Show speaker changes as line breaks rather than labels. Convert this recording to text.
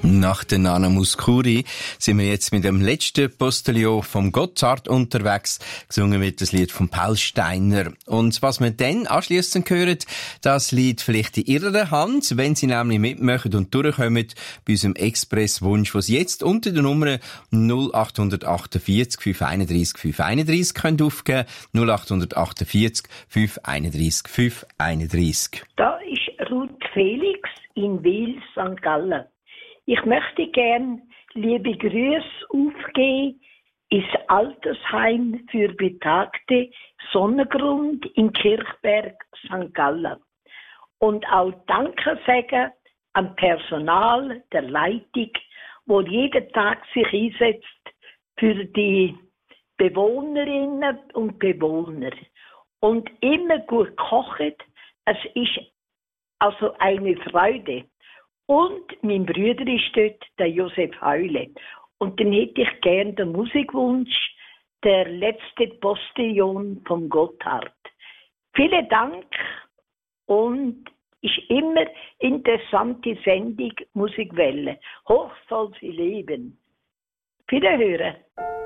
Nach der Nana Mouskouri sind wir jetzt mit dem letzten Postillon vom Gotthard unterwegs. Gesungen wird das Lied von Paul Steiner. Und was wir dann anschliessend hören, das liegt vielleicht in Ihrer Hand, wenn Sie nämlich mitmachen und durchkommen bei unserem Express-Wunsch, was Sie jetzt unter der Nummer 0848 531 531 können aufgeben. 0848 531 531.
Da ist Ruth Felix in Wils, St. Gallen. Ich möchte gern liebe Grüße aufgeben ins Altersheim für Betagte Sonnengrund in Kirchberg, St. Gallen. Und auch Danke sagen am Personal der Leitung, wo jeden Tag sich einsetzt für die Bewohnerinnen und Bewohner. Und immer gut kocht. Es ist also eine Freude. Und mein Bruder ist dort, der Josef Heule. Und dann hätte ich gern den Musikwunsch, der letzte Postillon vom Gotthard. Vielen Dank und ist immer interessante Sendung Musikwelle. Hoch soll sie leben. Wiederhören.